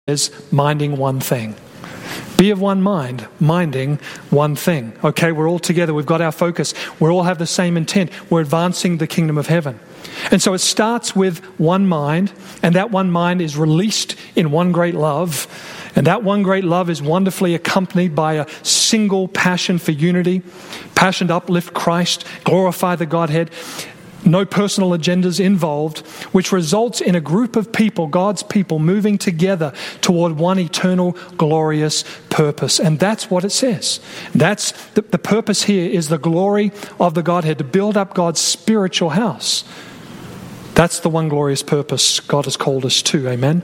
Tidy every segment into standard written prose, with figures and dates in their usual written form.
is minding one thing. Be of one mind, minding one thing. Okay, we're all together. We've got our focus. We all have the same intent. We're advancing the kingdom of heaven. And so it starts with one mind, and that one mind is released in one great love. And that one great love is wonderfully accompanied by a single passion for unity, passion to uplift Christ, glorify the Godhead. No personal agendas involved, which results in a group of people, God's people, moving together toward one eternal, glorious purpose. And that's what it says. That's the purpose here is the glory of the Godhead, to build up God's spiritual house. That's the one glorious purpose God has called us to. Amen.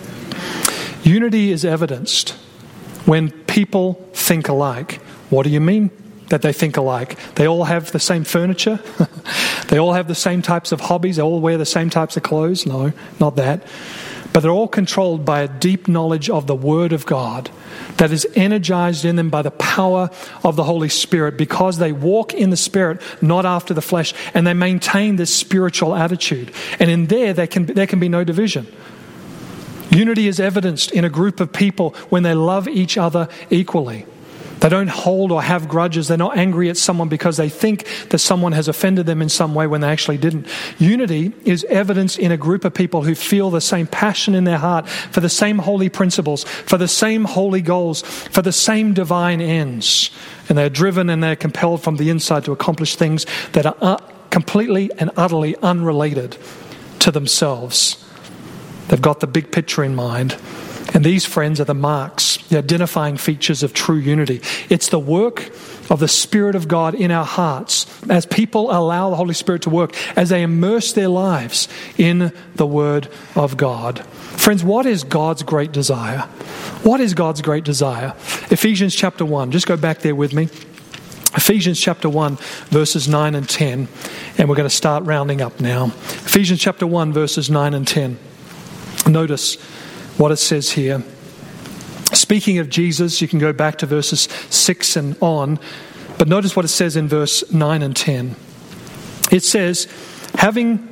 Unity is evidenced when people think alike. What do you mean that they think alike? They all have the same furniture? They all have the same types of hobbies? They all wear the same types of clothes? No, not that. But they're all controlled by a deep knowledge of the Word of God that is energized in them by the power of the Holy Spirit, because they walk in the Spirit, not after the flesh, and they maintain this spiritual attitude. And in there can be no division. Unity is evidenced in a group of people when they love each other equally. They don't hold or have grudges. They're not angry at someone because they think that someone has offended them in some way when they actually didn't. Unity is evidenced in a group of people who feel the same passion in their heart for the same holy principles, for the same holy goals, for the same divine ends. And they're driven and they're compelled from the inside to accomplish things that are completely and utterly unrelated to themselves. They've got the big picture in mind. And these, friends, are the marks, the identifying features of true unity. It's the work of the Spirit of God in our hearts as people allow the Holy Spirit to work, as they immerse their lives in the Word of God. Friends, what is God's great desire? What is God's great desire? Ephesians chapter 1. Just go back there with me. Ephesians chapter 1, verses 9 and 10. And we're going to start rounding up now. Ephesians chapter 1, verses 9 and 10. Notice what it says here. Speaking of Jesus, you can go back to verses 6 and on, but notice what it says in verse 9 and 10. It says, having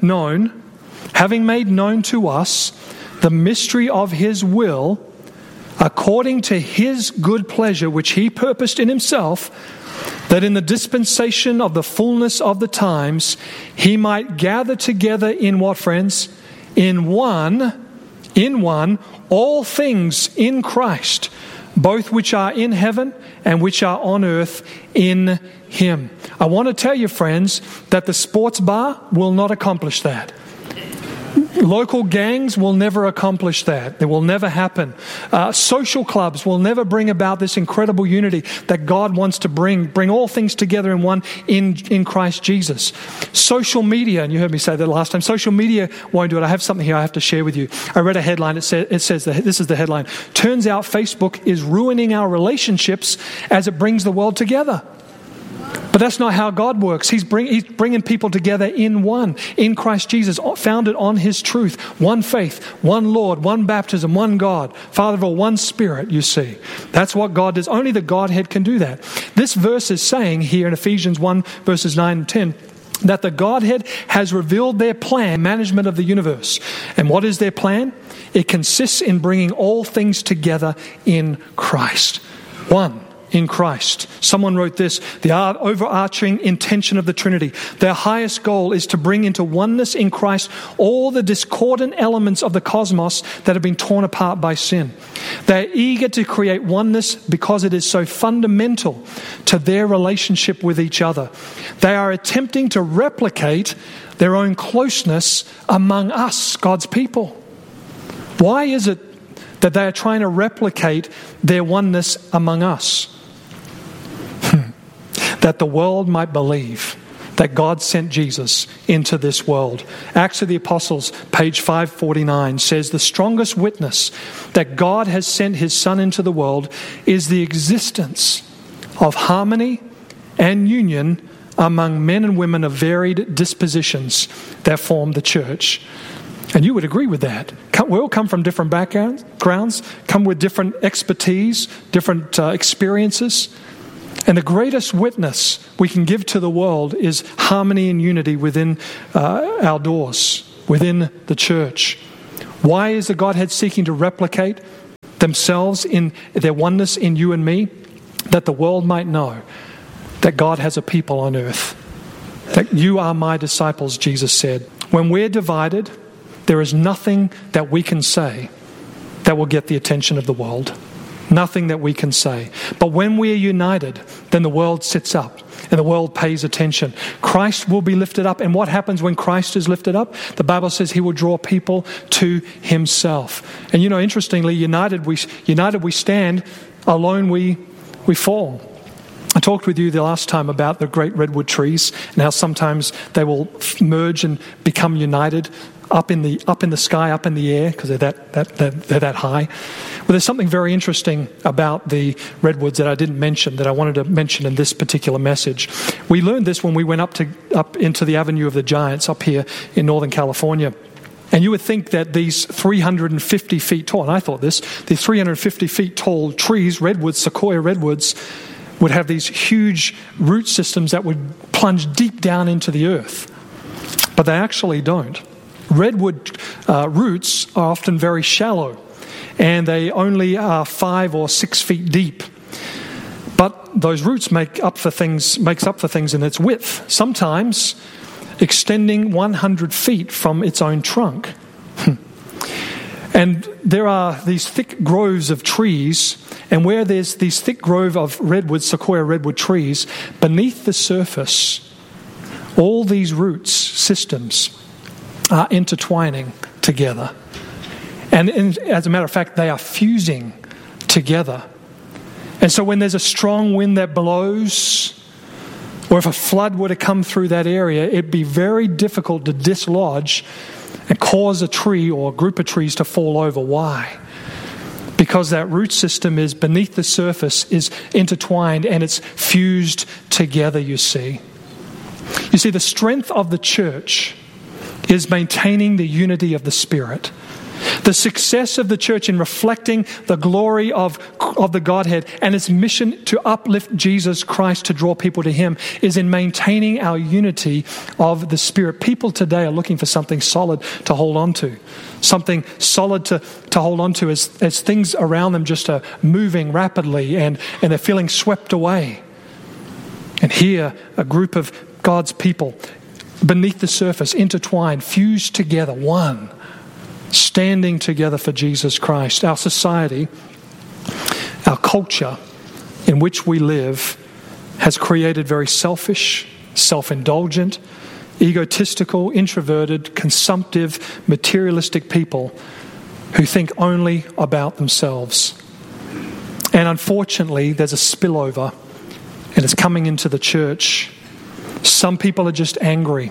made known to us the mystery of his will, according to his good pleasure, which he purposed in himself, that in the dispensation of the fullness of the times, he might gather together in what, friends? In one, all things in Christ, both which are in heaven and which are on earth in him. I want to tell you, friends, that the sports bar will not accomplish that. Local gangs will never accomplish that. It will never happen. Social clubs will never bring about this incredible unity that God wants to bring all things together in one in Christ Jesus. Social media, and you heard me say that last time, social media won't do it. I have something here I have to share with you. I read a headline. It says that this is the headline. Turns out Facebook is ruining our relationships as it brings the world together. But that's not how God works. He's bringing people together in one, in Christ Jesus, founded on his truth. One faith, one Lord, one baptism, one God, Father of all, one Spirit, you see. That's what God does. Only the Godhead can do that. This verse is saying here in Ephesians 1, verses 9 and 10, that the Godhead has revealed their plan, management of the universe. And what is their plan? It consists in bringing all things together in Christ. One. In Christ. Someone wrote this, the overarching intention of the Trinity. Their highest goal is to bring into oneness in Christ all the discordant elements of the cosmos that have been torn apart by sin. They're eager to create oneness because it is so fundamental to their relationship with each other. They are attempting to replicate their own closeness among us, God's people. Why is it that they are trying to replicate their oneness among us? That the world might believe that God sent Jesus into this world. Acts of the Apostles, page 549, says the strongest witness that God has sent his Son into the world is the existence of harmony and union among men and women of varied dispositions that form the church. And you would agree with that. We all come from different backgrounds, come with different expertise, different experiences. And the greatest witness we can give to the world is harmony and unity within our doors, within the church. Why is the Godhead seeking to replicate themselves in their oneness in you and me, that the world might know that God has a people on earth. That you are my disciples, Jesus said. When we're divided, there is nothing that we can say that will get the attention of the world. Nothing that we can say. But when we are united, then the world sits up and the world pays attention. Christ will be lifted up. And what happens when Christ is lifted up? The Bible says he will draw people to himself. And you know, interestingly, united we stand, alone we fall. I talked with you the last time about the great redwood trees and how sometimes they will merge and become united up in the sky, up in the air, because they're that high. Well, there's something very interesting about the redwoods that I didn't mention, that I wanted to mention in this particular message. We learned this when we went up into the Avenue of the Giants up here in Northern California. And you would think that these 350 feet tall, and I thought this, the 350 feet tall trees, redwoods, sequoia redwoods, would have these huge root systems that would plunge deep down into the earth. But they actually don't. Redwood roots are often very shallow, and they only are 5 or 6 feet deep. But those roots makes up for things in its width, sometimes extending 100 feet from its own trunk. And there are these thick groves of trees, and where there's these thick grove of redwood, sequoia redwood trees, beneath the surface, all these roots systems are intertwining together. And as a matter of fact, they are fusing together. And so when there's a strong wind that blows, or if a flood were to come through that area, it'd be very difficult to dislodge and cause a tree or a group of trees to fall over. Why? Because that root system is beneath the surface, is intertwined, and it's fused together, you see. You see, the strength of the church is maintaining the unity of the Spirit. The success of the church in reflecting the glory of the Godhead and its mission to uplift Jesus Christ, to draw people to Him, is in maintaining our unity of the Spirit. People today are looking for something solid to hold on to. Something solid to hold on to as things around them just are moving rapidly and they're feeling swept away. And here, a group of God's people beneath the surface, intertwined, fused together, one, standing together for Jesus Christ. Our society, our culture in which we live, has created very selfish, self-indulgent, egotistical, introverted, consumptive, materialistic people who think only about themselves. And unfortunately, there's a spillover, and it's coming into the church. Some people are just angry.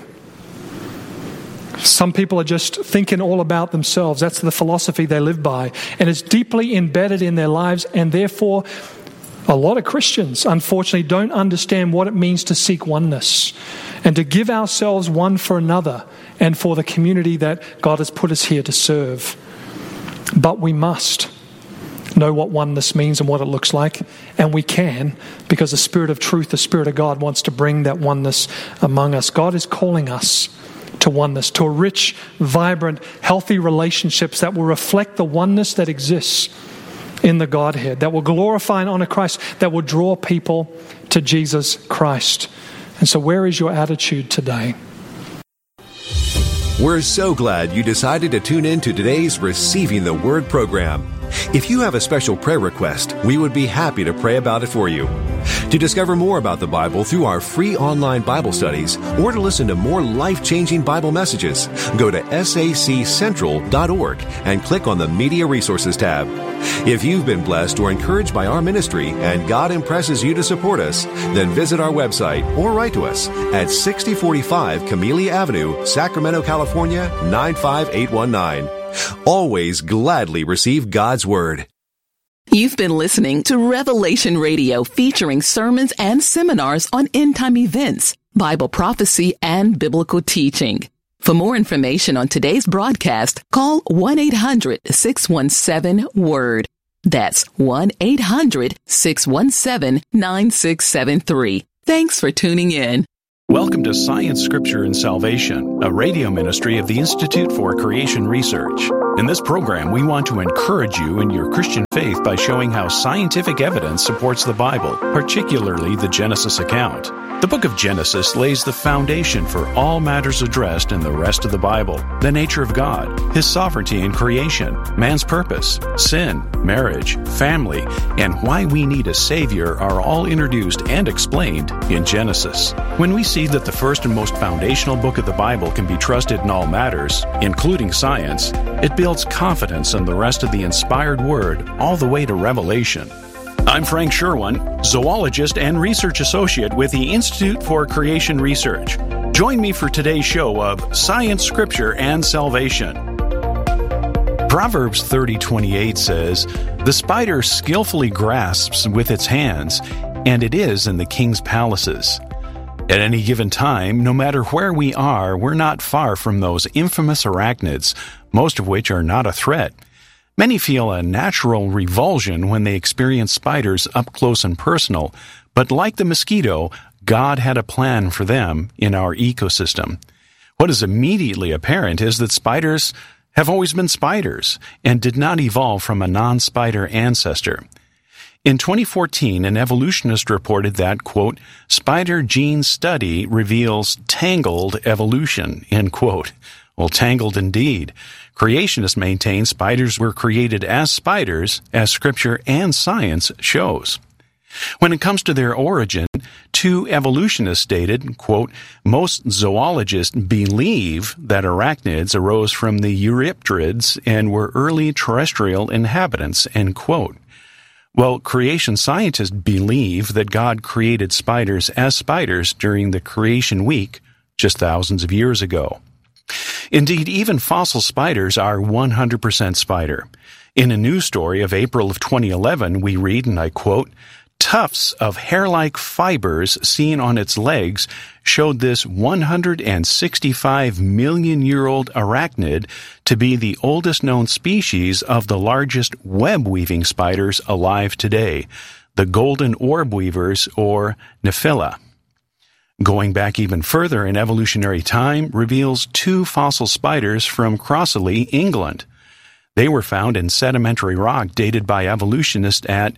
Some people are just thinking all about themselves. That's the philosophy they live by. And it's deeply embedded in their lives, and therefore a lot of Christians, unfortunately, don't understand what it means to seek oneness and to give ourselves one for another and for the community that God has put us here to serve. But we must know what oneness means and what it looks like, and we can, because the Spirit of truth, the Spirit of God, wants to bring that oneness among us. God is calling us to oneness, to a rich, vibrant, healthy relationships that will reflect the oneness that exists in the Godhead, that will glorify and honor Christ, that will draw people to Jesus Christ. And so where is your attitude today? We're so glad you decided to tune in to today's Receiving the Word program. If you have a special prayer request, we would be happy to pray about it for you. To discover more about the Bible through our free online Bible studies, or to listen to more life-changing Bible messages, go to saccentral.org and click on the Media Resources tab. If you've been blessed or encouraged by our ministry and God impresses you to support us, then visit our website or write to us at 6045 Camellia Avenue, Sacramento, California, 95819. Always gladly receive God's Word. You've been listening to Revelation Radio, featuring sermons and seminars on end-time events, Bible prophecy, and biblical teaching. For more information on today's broadcast, call 1-800-617-WORD. That's 1-800-617-9673. Thanks for tuning in. Welcome to Science, Scripture, and Salvation, a radio ministry of the Institute for Creation Research. In this program, we want to encourage you in your Christian faith by showing how scientific evidence supports the Bible, particularly the Genesis account. The book of Genesis lays the foundation for all matters addressed in the rest of the Bible: the nature of God, His sovereignty in creation, man's purpose, sin, marriage, family, and why we need a Savior are all introduced and explained in Genesis. When we see that the first and most foundational book of the Bible can be trusted in all matters, including science, it builds confidence in the rest of the inspired Word all the way to Revelation. I'm Frank Sherwin, zoologist and research associate with the Institute for Creation Research. Join me for today's show of Science, Scripture, and Salvation. Proverbs 30:28 says, "The spider skillfully grasps with its hands, and it is in the king's palaces." At any given time, no matter where we are, we're not far from those infamous arachnids, most of which are not a threat. Many feel a natural revulsion when they experience spiders up close and personal, but like the mosquito, God had a plan for them in our ecosystem. What is immediately apparent is that spiders have always been spiders and did not evolve from a non-spider ancestor. In 2014, an evolutionist reported that, quote, "spider gene study reveals tangled evolution," end quote. Well, tangled indeed. Creationists maintain spiders were created as spiders, as Scripture and science shows. When it comes to their origin, two evolutionists stated, quote, "most zoologists believe that arachnids arose from the Eurypterids and were early terrestrial inhabitants," end quote. Well, creation scientists believe that God created spiders as spiders during the creation week just thousands of years ago. Indeed, even fossil spiders are 100% spider. In a news story of April of 2011, we read, and I quote, "Tufts of hair-like fibers seen on its legs showed this 165-million-year-old arachnid to be the oldest known species of the largest web-weaving spiders alive today, the golden orb weavers, or Nephila." Going back even further in evolutionary time reveals two fossil spiders from Crossley, England. They were found in sedimentary rock dated by evolutionists at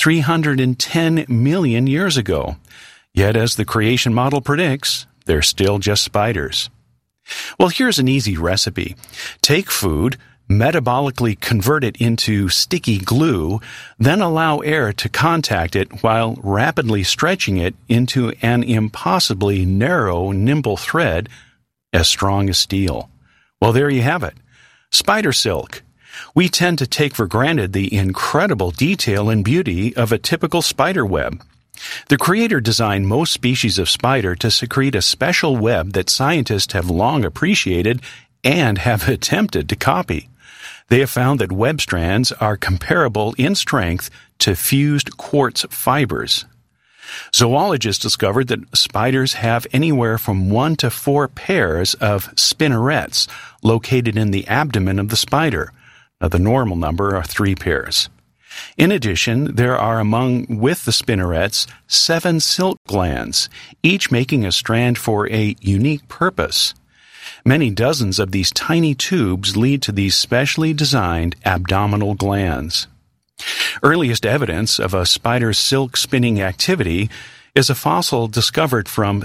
310 million years ago. Yet, as the creation model predicts, they're still just spiders. Well, here's an easy recipe. Take food, metabolically convert it into sticky glue, then allow air to contact it while rapidly stretching it into an impossibly narrow, nimble thread as strong as steel. Well, there you have it. Spider silk. We tend to take for granted the incredible detail and beauty of a typical spider web. The Creator designed most species of spider to secrete a special web that scientists have long appreciated and have attempted to copy. They have found that web strands are comparable in strength to fused quartz fibers. Zoologists discovered that spiders have anywhere from 1 to 4 pairs of spinnerets located in the abdomen of the spider. Now, the normal number are 3 pairs. In addition, there are with the spinnerets 7 silk glands, each making a strand for a unique purpose. Many dozens of these tiny tubes lead to these specially designed abdominal glands. Earliest evidence of a spider's silk spinning activity is a fossil discovered from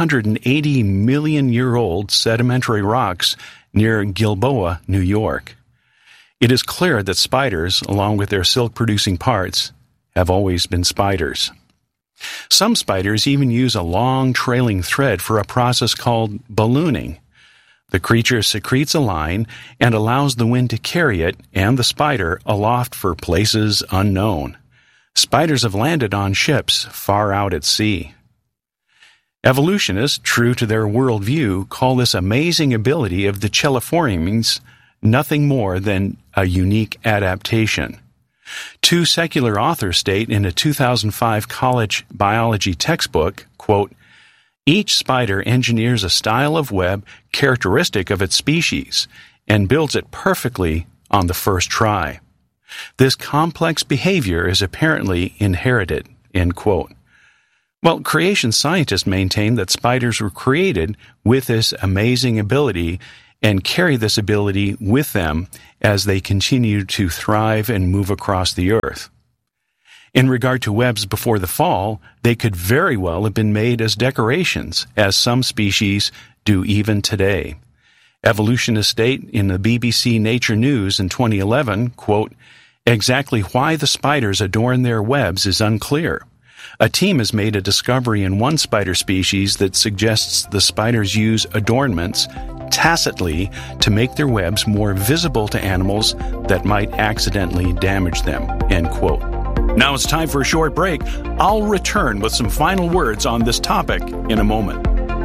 380-million-year-old sedimentary rocks near Gilboa, New York. It is clear that spiders, along with their silk-producing parts, have always been spiders. Some spiders even use a long trailing thread for a process called ballooning. The creature secretes a line and allows the wind to carry it and the spider aloft for places unknown. Spiders have landed on ships far out at sea. Evolutionists, true to their worldview, call this amazing ability of the Cheliforians nothing more than a unique adaptation. 2 secular authors state in a 2005 college biology textbook, quote, "Each spider engineers a style of web characteristic of its species and builds it perfectly on the first try. This complex behavior is apparently inherited," end quote. Well, creation scientists maintain that spiders were created with this amazing ability and carry this ability with them as they continue to thrive and move across the earth. In regard to webs before the fall, they could very well have been made as decorations, as some species do even today. Evolutionists state in the BBC Nature News in 2011, quote, "Exactly why the spiders adorn their webs is unclear. A team has made a discovery in one spider species that suggests the spiders use adornments tacitly to make their webs more visible to animals that might accidentally damage them," end quote. Now it's time for a short break. I'll return with some final words on this topic in a moment.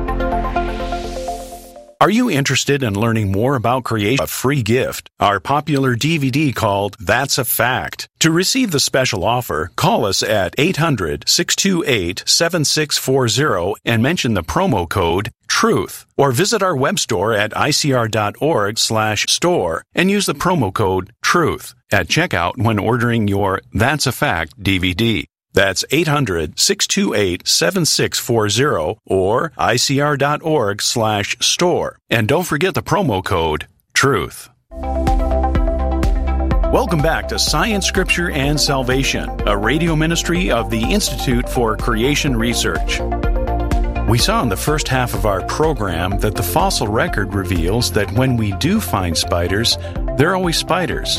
Are you interested in learning more about creation? A free gift, our popular DVD called That's a Fact. To receive the special offer, call us at 800-628-7640 and mention the promo code TRUTH, or visit our web store at icr.org/store and use the promo code TRUTH at checkout when ordering your That's a Fact DVD. That's 800-628-7640 or icr.org/store. And don't forget the promo code TRUTH. Welcome back to Science, Scripture, and Salvation, a radio ministry of the Institute for Creation Research. We saw in the first half of our program that the fossil record reveals that when we do find spiders, they're always spiders,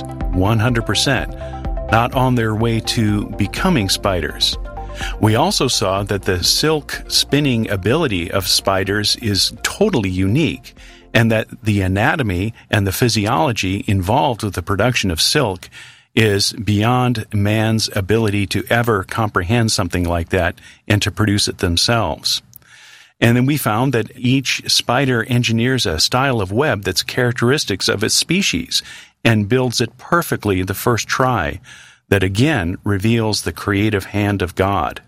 100%. Not on their way to becoming spiders. We also saw that the silk spinning ability of spiders is totally unique, and that the anatomy and the physiology involved with the production of silk is beyond man's ability to ever comprehend something like that and to produce it themselves. And then we found that each spider engineers a style of web that's characteristics of its species and builds it perfectly the first try, that again reveals the creative hand of God.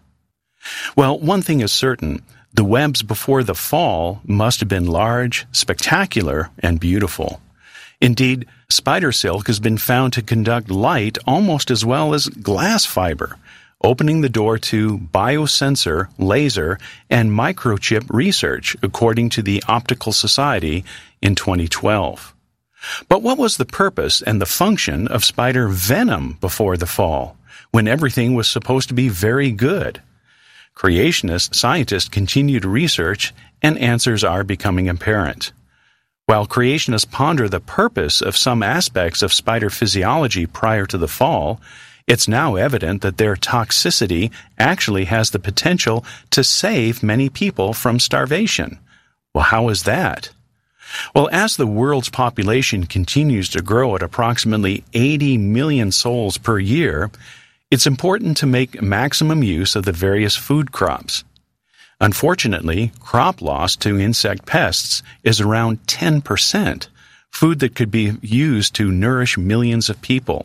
Well, one thing is certain, the webs before the fall must have been large, spectacular, and beautiful. Indeed, spider silk has been found to conduct light almost as well as glass fiber, opening the door to biosensor, laser, and microchip research, according to the Optical Society in 2012. But what was the purpose and the function of spider venom before the fall, when everything was supposed to be very good? Creationist scientists continue to research, and answers are becoming apparent. While creationists ponder the purpose of some aspects of spider physiology prior to the fall, it's now evident that their toxicity actually has the potential to save many people from starvation. Well, how is that? Well, as the world's population continues to grow at approximately 80 million souls per year, it's important to make maximum use of the various food crops. Unfortunately, crop loss to insect pests is around 10%, food that could be used to nourish millions of people.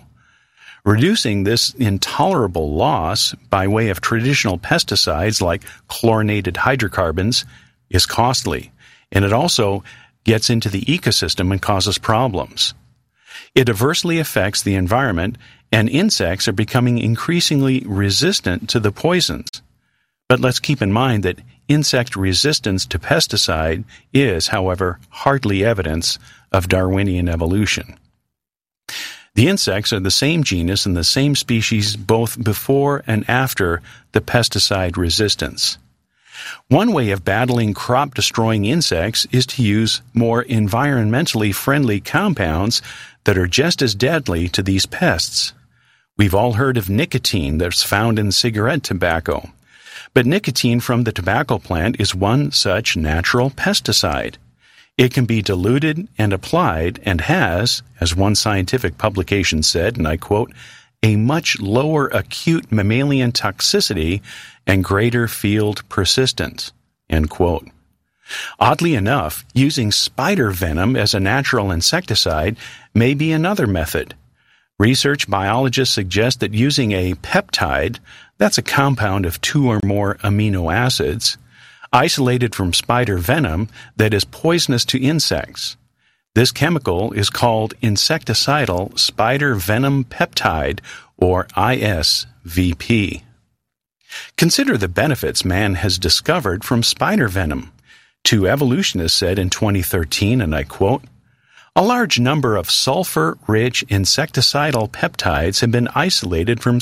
Reducing this intolerable loss by way of traditional pesticides like chlorinated hydrocarbons is costly, and it also gets into the ecosystem and causes problems. It adversely affects the environment, and insects are becoming increasingly resistant to the poisons. But let's keep in mind that insect resistance to pesticide is, however, hardly evidence of Darwinian evolution. The insects are the same genus and the same species both before and after the pesticide resistance. One way of battling crop-destroying insects is to use more environmentally friendly compounds that are just as deadly to these pests. We've all heard of nicotine that's found in cigarette tobacco. But nicotine from the tobacco plant is one such natural pesticide. It can be diluted and applied and has, as one scientific publication said, and I quote, a much lower acute mammalian toxicity and greater field persistence, end quote. Oddly enough, using spider venom as a natural insecticide may be another method. Research biologists suggest that using a peptide, that's a compound of 2 or more amino acids, isolated from spider venom that is poisonous to insects. This chemical is called insecticidal spider venom peptide, or ISVP. Consider the benefits man has discovered from spider venom. Two evolutionists said in 2013, and I quote, A large number of sulfur-rich insecticidal peptides have been isolated from